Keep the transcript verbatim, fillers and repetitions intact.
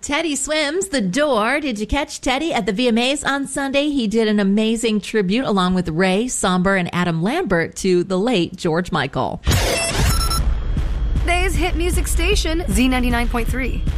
Teddy Swims, The Door. Did you catch Teddy at the V M As on Sunday? He did an amazing tribute along with Ray, Somber, and Adam Lambert to the late George Michael. Today's hit music station, Z ninety-nine point three.